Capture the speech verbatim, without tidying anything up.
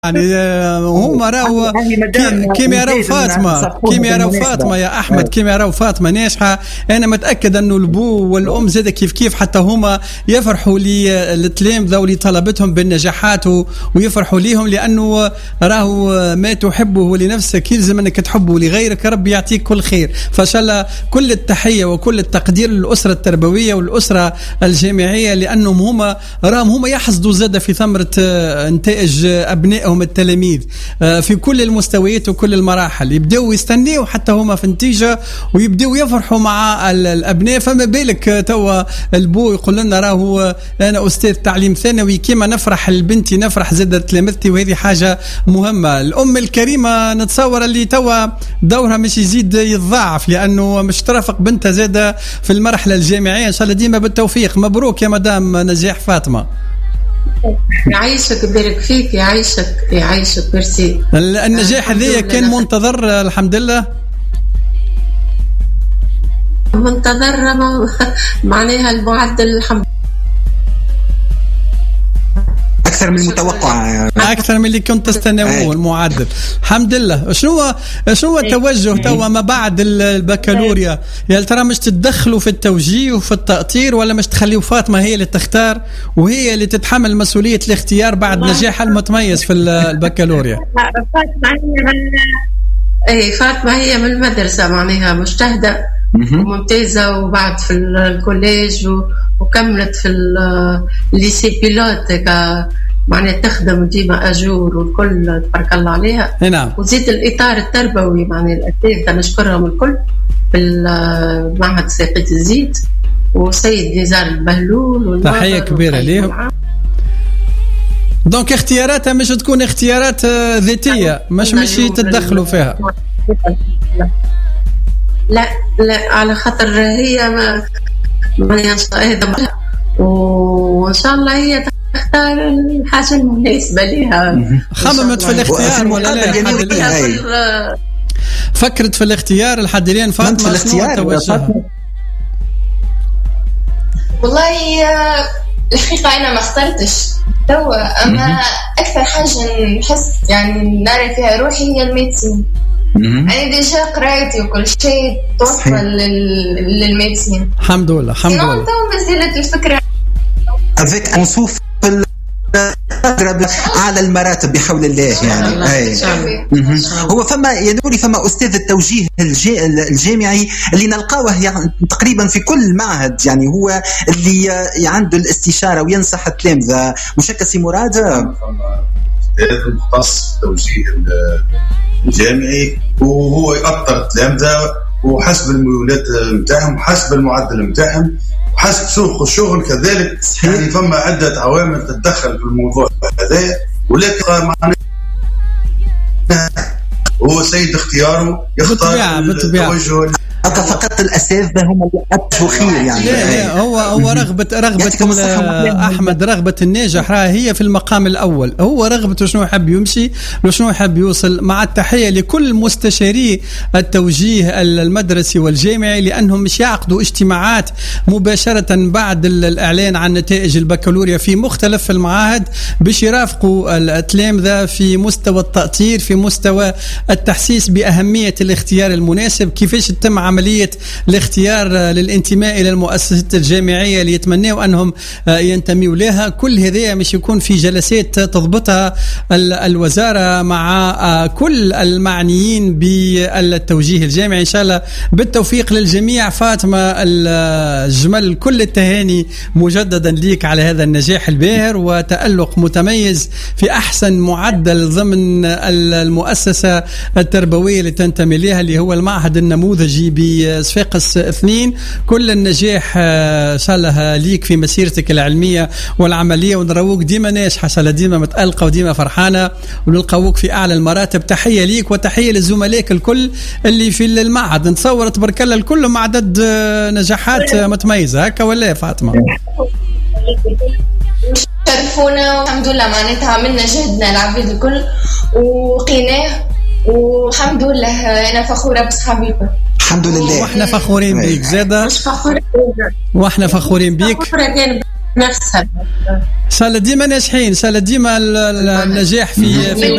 يعني هم راهو كيما يراو فاطمه كيما يراو فاطمه يا احمد كيما يراو فاطمه ناجحه. انا متاكد انه البو والام زاد كيف كيف حتى هما يفرحوا للتلامذه ولطلبتهم بالنجاحات ويفرحوا ليهم، لانه راهو ما تحبه لنفسك يلزم انك تحبه لغيرك. ربي يعطيك كل خير. فان شاء الله كل التحيه وكل التقدير للاسره التربويه والاسره الجامعيه، لانهم هما راهم هما يحصدوا زاد في ثمره نتائج ابنائهم التلاميذ في كل المستويات وكل المراحل. يبداو يستنيوا حتى هما في النتيجه ويبداو يفرحوا مع الابناء. فما بالك توا البو يقول لنا راهو انا استاذ تعليم ثانوي، كيما نفرح لبنتي نفرح زاد تلامذتي، وهذه حاجه مهمه. الام الكريمه نتصور اللي توا دورها مش يزيد يتضاعف، لانه مش ترافق بنتها زاد في المرحله الجامعيه. ان شاء الله ديما بالتوفيق. مبروك يا مدام نجاح فاطمه. يعيشك يبارك فيك، يعيشك يعيشك ميرسي. النجاح هذا كان منتظر الحمد لله، منتظر معناها المعدل الحمد أكثر من المتوقع، أكثر من اللي كنت تستنوه المعدل. الحمد لله. شنو شنو التوجه توا ما بعد البكالوريا؟ يا ترى مش تتدخلوا في التوجيه وفي التأطير، ولا مش تخليوا فاطمة هي اللي تختار وهي اللي تتحمل مسؤولية الاختيار بعد نجاحها المتميز في البكالوريا؟ فاطمة هي فاطمة هي من المدرسة معناها مجتهدة وممتازة، وبعد في الكوليج وكملت في الليسي بيلوت معناها تخدم ديما أجور والكل تبارك الله عليها. نعم. وزيد الإطار التربوي معناها الأساتذة نشكرهم الكل في المعهد ساقية الزيت وسيد نزار البهلول. تحية كبيرة ليهم. دونك اختياراتها مش تكون اختيارات ذاتية، مش مش تتدخلوا فيها. لا لا على خاطر هي ما ما وإن شاء الله هي تختار الحاجة المناسبة لها. خممت في الاختيار ولا لا؟ فكرت في الاختيار لحد الآن فاطمة؟ في الاختيار والله الحقيقة أنا ما اخترتش توا، أما أكثر حاجة نحس يعني نرى فيها روحي هي الميدسين. أنا ديجا قرايتي وكل شيء توصل للميدسين الحمد لله. الحمد لله. تو مازالت الفكرة avec نصوف على المراتب بحول الله يعني. أي. هو فما يدوري فما أستاذ التوجيه الجامعي اللي نلقاوه يعني تقريبا في كل معهد، يعني هو اللي عنده الاستشارة وينصح التلامذة. مشكسي مراد أستاذ مختص التوجيه الجامعي، وهو يأطر التلامذة وحسب الميولات متاعهم وحسب المعدل متاعهم وحسب سوق الشغل كذلك. يعني فما عدة عوامل تتدخل في الموضوع هذا، ولكن معناه هو سيد اختياره يختار التوجه. فقط الأساتذة هم اللي أتوا خير يعني. لا لا هو هو رغبة رغبة أحمد، رغبة الناجح راه هي في المقام الأول. هو رغبته شنو يحب يمشي وشنو يحب يوصل، مع التحية لكل مستشاري التوجيه المدرسي والجامعي، لأنهم مش يعقدوا اجتماعات مباشرة بعد الإعلان عن نتائج البكالوريا في مختلف المعاهد باش يرافقوا التلامذة في مستوى التأطير، في مستوى التحسيس بأهمية الاختيار المناسب، كيفاش تتم عملية الاختيار للانتماء إلى المؤسسات الجامعية اللي يتمنوا أنهم ينتميوا لها. كل هذا مش يكون في جلسات تضبطها الوزارة مع كل المعنيين بالتوجيه الجامعي. إن شاء الله بالتوفيق للجميع. فاطمة الجمل كل التهاني مجددا ليك على هذا النجاح الباهر وتألق متميز في أحسن معدل ضمن المؤسسة التربوية اللي تنتمي لها، اللي هو المعهد النموذجي بصفاقس اثنين. كل النجاح ان شاء الله ليك في مسيرتك العلميه والعمليه، ونروك ديما ناجحه ان شاء الله، ديما متالقه وديما فرحانه، ونلقاوك في اعلى المراتب. تحيه ليك وتحيه لزملائك الكل اللي في المعهد. نتصور تبارك الله الكل مع عدد نجاحات متميزه هكا ولا يا فاطمه؟ شرفونا والحمد لله، معناتها عملنا جهدنا العباد الكل وقيناه، والحمد لله. أنا فخورة بصحابي. الحمد لله. واحنا فخورين بيك زاده. مش فخورة. واحنا فخورين بيك. نفسها. ان شاء الله ديما ناجحين، ان شاء الله ديما النجاح في في